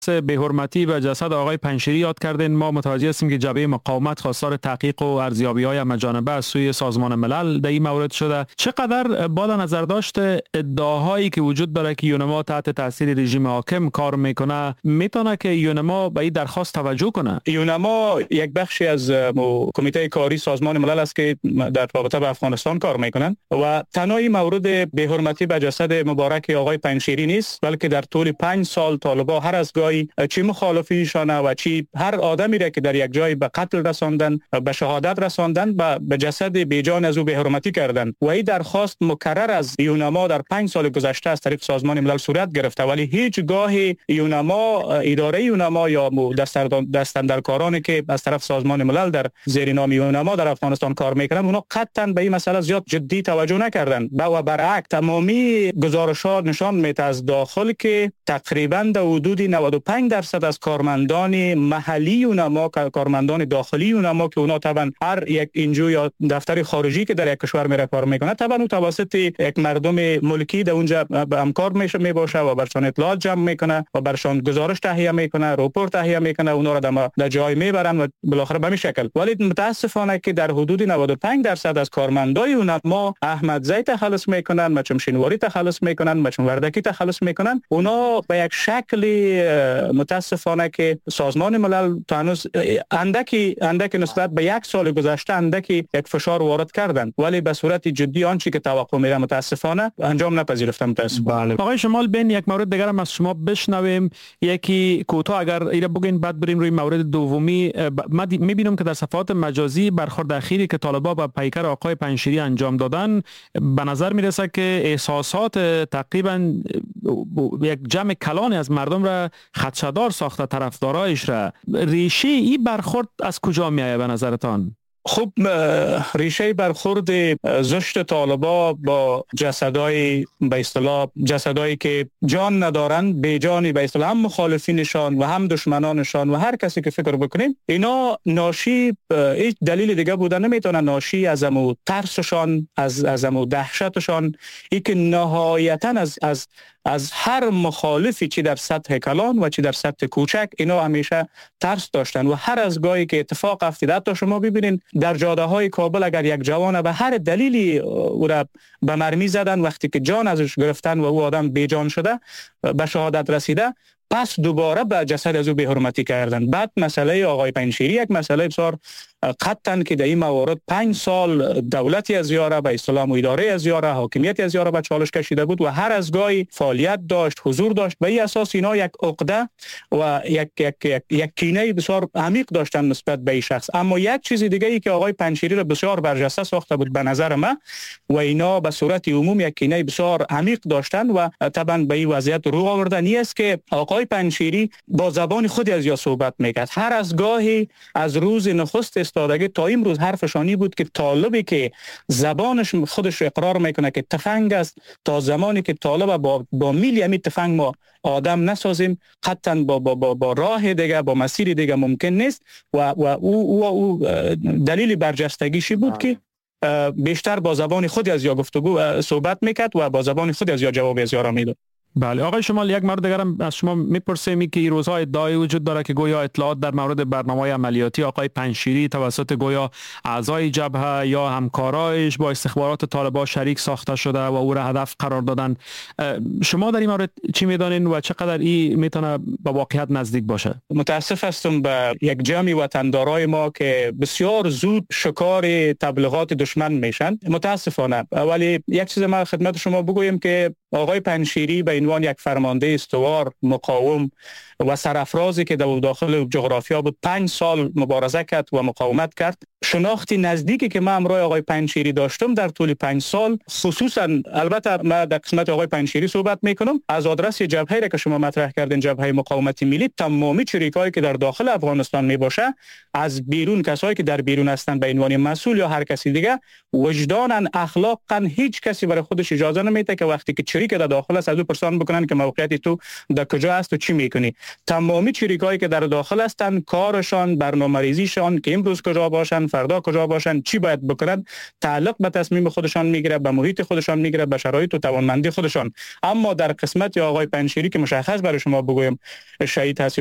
بی‌حرمتی به جسد آقای پنجشیری یاد کردین. ما متوجه هستیم که جبهه مقاومت خواستار تحقیق و ارزیابی‌های همه‌جانبه از سوی سازمان ملل در این مورد شده. چقدر بالا نظر داشته ادعاهایی که وجود داره که یونما تحت تاثیر رژیم حاکم کار میکنه، میتونه که یونما به این درخواست توجه کنه؟ یونما یک بخشی از کمیته کاری سازمان ملل است که در رابطه با افغانستان کار میکنن و تنها مورد بی‌حرمتی به جسد مبارک آقای پنجشیری نیست، بلکه در طول 5 سال طالبا هر از گاهی چی مخالفینشان و چی هر آدمی را که در یک جای به قتل رساندن، به شهادت رساندن، به جسد بیجان از او بی‌حرمتی کردن و این درخواست مکرر از یونما در 5 سال گذشته از طریق سازمان ملل صورت گرفته، ولی هیچ گاهی یونما، اداره یونما یا دستاندرکارانی که از طرف سازمان ملل در زیر نام یونما در افغانستان کار میکنن، اونا قطعا به این مسئله زیاد جدی توجه نکردن و برعکس تمامی گزارشات نشان میده از داخل که تقریبا در حدود 95% از کارمندان محلی یونما، کارمندان داخلی یونما که اونا طبعا هر یک انجو یا دفتر خارجی که در یک کشور میره کار میکنه، طبعا اون توسط یک مردم ملکی در اونجا همکار می باشه و برشان اطلاعات جمع میکنه و برشان گزارش تهیه میکنه، رپورت تهیه میکنه، اونا را در جای میبرن و بالاخره به این شکل. ولی متاسفانه که در حدود 95% از کارمندان یونما احمد زی تخلص میکنن، مچم شینواری تخلص میکنن، مچم وردکی تخلص میکنن. اونا به یک شکل متاسفانه که سازمان ملل هنوز اندکی نسبت به یک سال گذشته اندکی یک فشار وارد کردن، ولی به صورت جدی آنچه که توقع میره متاسفانه انجام نپذیرفتم متاسفانه. آقای شمال بین یک مورد دیگر هم از شما بشنویم، یکی کوتاه اگر ایره بگین بعد بریم روی مورد دومی. ما میبینم که در صفحات مجازی برخورد اخیری که طالبان با پیکر آقای پنجشیری انجام دادن به نظر میرسه که احساسات تقریبا یک جمع کلانی از مردم را خدشه‌دار ساخته، طرفدارایش را. ریشه این برخورد از کجا میآید به نظرتان؟ خب ریشه برخورد زشت طالبا با جسدای به اصطلاح جسدایی که جان ندارن، بیجانی به اصطلاح هم مخالفینشان و هم دشمنانشان و هر کسی که فکر بکنیم، اینا ناشی هیچ دلیل دیگه بودن نمیتونه، ناشی از امو ترسشان، از امو دهشتشان، ای که نهایتا از هر مخالفی چی در سطح کلان و چی در سطح کوچک اینا همیشه ترس داشتن و هر از گاهی که اتفاق افتاد، حتی شما ببینین در جاده های کابل اگر یک جوان به هر دلیلی او را به مرمی زدن، وقتی که جان ازش گرفتن و او آدم بیجان شده، به شهادت رسیده، پس دوباره به جسد از او بی‌حرمتی کردن. بعد مسئله آقای پنجشیری یک مسئله بسیار قطعاً که در این موارد 5 سال دولتی از یاره به اصطلاح و اداره از یاره، حاکمیتی از یاره به چالش کشیده بود و هر از گاهی فعالیت داشت، حضور داشت. به این اساس اینا یک عقده و یک کینه بسیار عمیق داشتن نسبت به این شخص. اما یک چیز دیگه ای که آقای پنجشیری را بسیار برجسته ساخته بود به نظر من و اینا به صورت عموم یک کینه بسیار عمیق داشتن و طبعا به این وضعیت رو آوردن است که آقای پنجشیری با زبان خود از یا صحبت میکرد. هر از گاهی از روز نخست استادگی تا امروز حرفشانی بود که طالبی که زبانش خودش اقرار میکنه که تفنگ است، تا زمانی که طالب با میلی امی تفنگ ما آدم نسازیم، قطعا با راه دیگه، با مسیر دیگه ممکن نیست و او دلیل برجستگیشی بود که بیشتر با زبان خود از یا گفتگو صحبت میکرد و با زبان خود از یا جواب از یا را میداد. بله آقای شمال، یک مورد دیگر هم از شما میپرسیم که این روزها ادعای وجود داره که گویا اطلاعات در مورد برنامه‌های عملیاتی آقای پنجشیری توسط گویا اعضای جبهه یا همکارایش با استخبارات طالبان شریک ساخته شده و او را هدف قرار دادن. شما در این مورد چی میدانین و چقدر این میتونه به واقعیت نزدیک باشه؟ متاسف هستم به یک جمع وطندارای ما که بسیار زود شکار تبلیغات دشمن میشن، متاسفانه. ولی یک چیز ما خدمت شما بگویم که آقای پنجشیری به عنوان یک فرمانده استوار، مقاوم و سرافرازی که در داخل جغرافیا بود 5 سال مبارزه کرد و مقاومت کرد. شناختی نزدیکی که من امروز آقای پنجشیری داشتم در طول 5 سال، خصوصا البته من در قسمت آقای پنجشیری صحبت میکنم، از آدرس جبهه را که شما مطرح کردین، جبهه مقاومت ملی، تمامی چریکایی که در داخل افغانستان میباشه، از بیرون کسایی که در بیرون هستن به عنوان مسئول یا هر کسی دیگه، وجدانن، اخلاقا هیچ کسی برای خودش اجازه نمیده که وقتی که چریک در داخل است از او پرسان بکنن که موقعیت تو در کجا است و چی میکنی. تمامی چریکایی که در داخل هستن، کارشان، برنامه‌ریزیشان که امروز کجا باشن، فردا کجا باشن، چی باید بکنند، تعلق به تصمیم خودشان میگیره، به محیط خودشان میگیره، به شرایط و توانمندی خودشان. اما در قسمت آقای پنجشیری که مشخص برای شما بگویم شهید حسین